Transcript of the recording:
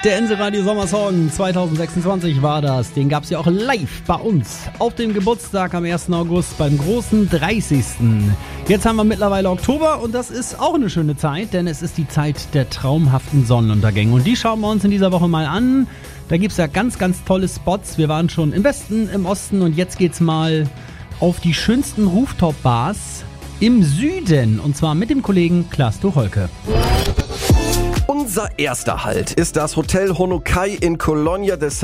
Der Insel-Radio Sommersong 2026 war das. Den gab es ja auch live bei uns auf dem Geburtstag am 1. August beim großen 30. Jetzt haben wir mittlerweile Oktober und das ist auch eine schöne Zeit, denn es ist die Zeit der traumhaften Sonnenuntergänge. Und die schauen wir uns in dieser Woche mal an. Da gibt es ja ganz, ganz tolle Spots. Wir waren schon im Westen, im Osten und jetzt geht's mal auf die schönsten Rooftop-Bars im Süden. Und zwar mit dem Kollegen Klaas Tucholke. Unser erster Halt ist das Hotel Honokei in Colonia de